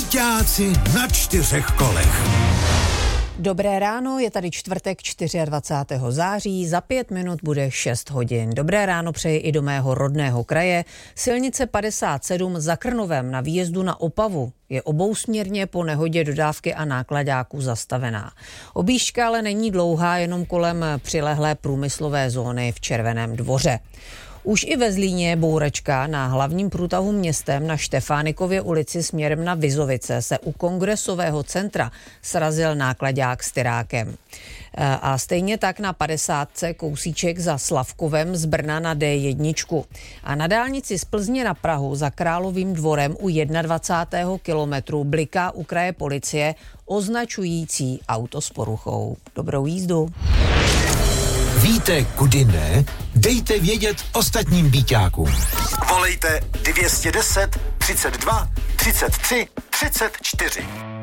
Byťáci na 4 kolech. Dobré ráno, je tady čtvrtek 24. září, za 5 minut bude 6 hodin. Dobré ráno přeji i do mého rodného kraje. Silnice 57 za Krnovem na výjezdu na Opavu je obousměrně po nehodě dodávky a nákladáků zastavená. Objížďka ale není dlouhá, jenom kolem přilehlé průmyslové zóny v Červeném Dvoře. Už i ve Zlíně bouračka na hlavním průtahu městem na Štefánikově ulici směrem na Vizovice se u Kongresového centra srazil nákladák s tyrákem. A stejně tak na 50 kousíček za Slavkovem z Brna na D1. A na dálnici z Plzně na Prahu za Královým Dvorem u 21. kilometru bliká u kraje policie označující auto s poruchou. Dobrou jízdu. Víte, kudy ne? Dejte vědět ostatním byťákům. Volejte 210 32 33 34.